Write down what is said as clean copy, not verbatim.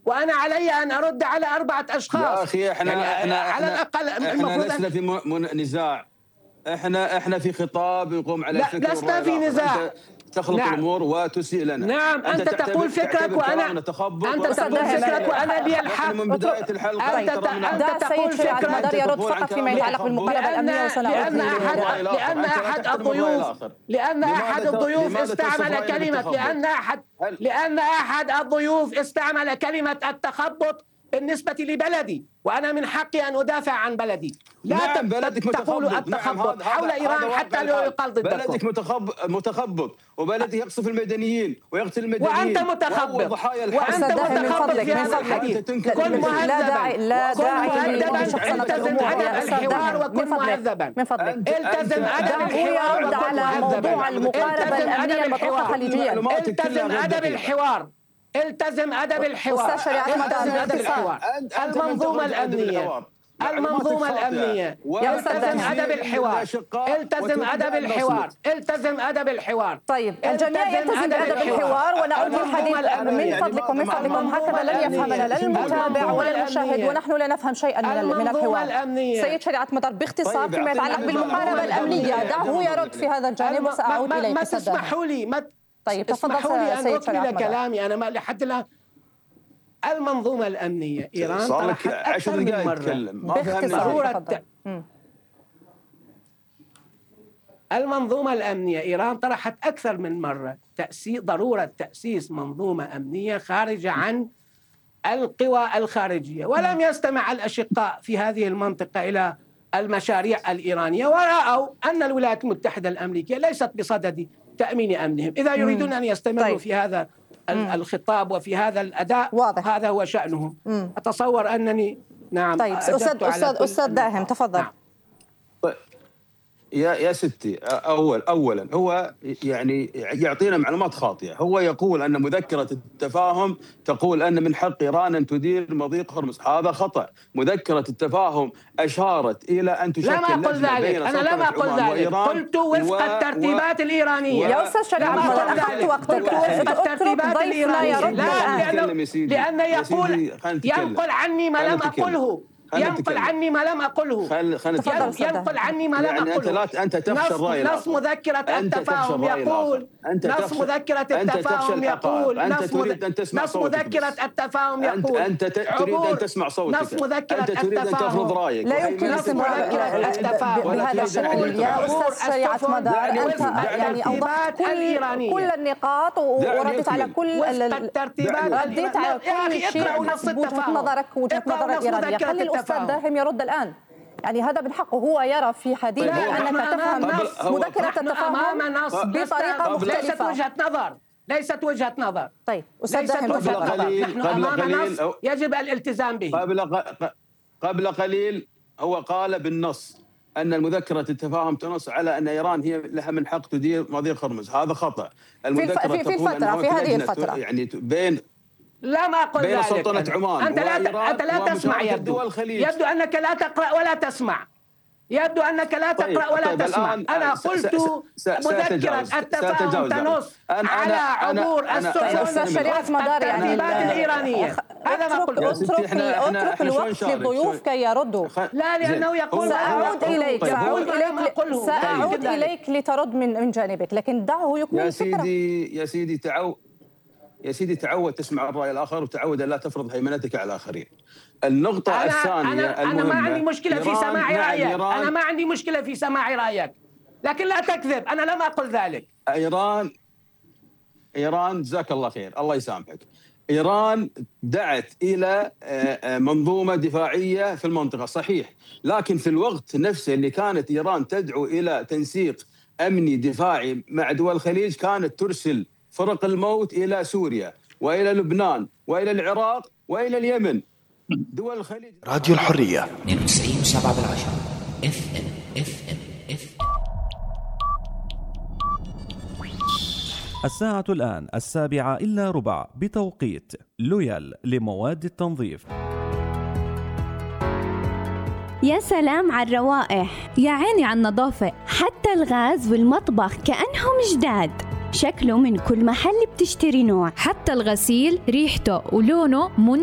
وأنا علي أن أرد على 4 أشخاص. يا أخي احنا على الأقل احنا لسنا في نزاع، احنا في خطاب يقوم على الفكر. لسنا في نزاع. تخلط الأمور وتسيء لنا. نعم، أنت تقول فكرك وأنا لي الحق. من بداية الحلقة أنت تقول فكرك. يرد فقط فيما يتعلق بالمقاربة الأمنية. لأن أحد الضيوف استعمل كلمة التخبط بالنسبة لبلدي، وأنا من حقي أن أدافع عن بلدي. لا تقولوا التخبط حول إيران حتى لا يقال ضدكم. بلدك متخبط، وبلدك يقصف المدنيين ويقتل المدنيين، وأنت متخبط في هذا الحديث. كن مهذبا، التزم أدب الحوار وكن مهذبا. من فضلك التزم أدب الحوار وكن على موضوع المقاربة الأمنية المطروحة خليجيا. التزم أدب الحوار. التزم أدب الحوار. المنظومة الأمنية. التزم أدب الحوار. التزم أدب الحوار. طيب الجميع يلتزم بأدب الحوار، ونعود للحديث من فضلكم هكذا لن يفهمنا لا المتابع ولا المشاهد، ونحن لا نفهم شيئا من الحوار. سيد شريعة مدار باختصار فيما يتعلق بالمقاربة الأمنية، دعه يرد في هذا الجانب وسأعود إليك. ما تسمحوا لي طيب تفضل أن أكمل كلامي. أنا ما لحد الآن. المنظومة الأمنية إيران طرحت أكثر من مرة المنظومة الأمنية إيران طرحت أكثر من مرة ضرورة تأسيس منظومة أمنية خارجة عن القوى الخارجية، ولم يستمع الأشقاء في هذه المنطقة إلى المشاريع الإيرانية، ورأوا أن الولايات المتحدة الأمريكية ليست بصدد تأمين أمنهم. إذا يريدون أن يستمروا في هذا الخطاب وفي هذا الأداء واضح. هذا هو شأنهم. أتصور أنني طيب أستاذ داهم تفضل. نعم. طيب يا ستي، أولا هو يعني يعطينا معلومات خاطئة. هو يقول أن مذكرة التفاهم تقول أن من حق إيران أن تدير مضيق هرمز. هذا خطأ. مذكرة التفاهم أشارت إلى أن تشكل لجنة بين سلطنة عمان وإيران. قلت وفق الترتيبات الإيرانية. يا أستاذ شريعة أخذت وقتك. الترتيبات الإيرانية. لأن يقول ينقل عني ما لم أقله. ينقل عني ما لم أقله. ينقل عني ما لم أقله. أنت تخشى الرأي الآخر. نص مذكرة التفاهم يقول. نص مذكرة التفاهم يقول. نص مذكرة التفاهم يقول. أنت تريد أن تسمع صوتك. نص مذكرة أنت تريد أن تفرض رأيك. لا يمكن نص مذكرة التفاهم بهذا الشكل. يا أستاذ شريعة مدار، أنت يعني أوضحت كل النقاط وردت على كل رديت على كل شيء حسب وجهة نظرك وجهة نظر الإيرانية. خلي الأستاذ داهم يرد الآن. يعني هذا من حقه، هو يرى في حديثه أنك تفهم مذكرة التفاهم بطريقة مختلفة. ليست وجهة نظر. طيب أستاذ داهم نحن أمام نص يجب الالتزام به. قبل قليل هو قال بالنص أن المذكرة التفاهم تنص على أن إيران هي لها من حق تدير مضيق هرمز. هذا خطأ. المذكرة في الفترة في هذه الفترة يعني بين بين سلطنة عمان أنت لا تسمع. يبدو أنك لا تقرأ ولا تسمع. تسمع. أنا قلت مذكرة التفاهم تنص على عبور السفن شريعة مدار يعني الترتيبات الإيرانية. هذا ما قلت. اترك الوقت للضيوف كي يردوا. لا، لأنه يقول سأعود إليك لترد من جانبك، لكن دعه يكمل الفكرة. يا سيدي تعود تسمع الرأي الآخر، وتعود أن لا تفرض هيمنتك على الآخرين. النقطة الثانية أنا ما عندي مشكلة في سماع رأيك. أنا ما عندي مشكلة في سماع رأيك، لكن لا تكذب. أنا لم أقل ذلك. إيران جزاك الله خير، الله يسامحك. إيران دعت إلى منظومة دفاعية في المنطقة، صحيح، لكن في الوقت نفسه اللي كانت إيران تدعو إلى تنسيق أمني دفاعي مع دول الخليج، كانت ترسل فرق الموت إلى سوريا وإلى لبنان وإلى العراق وإلى اليمن. دول الخليج. راديو الحرية 92.7 FM. الساعة الآن 7:15 بتوقيت لويال لمواد التنظيف. يا سلام على الروائح، يا عيني على النظافة، حتى الغاز والمطبخ كأنهم جداد. شكله من كل محل بتشتري نوع، حتى الغسيل ريحته ولونه